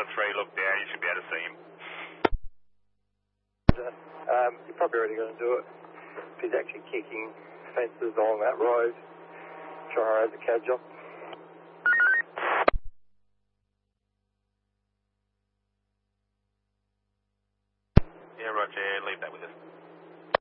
3, look down, you should be able to see him. You're probably already going to do it. He's actually kicking fences along that road, trying to raise the cadge up. Yeah, roger,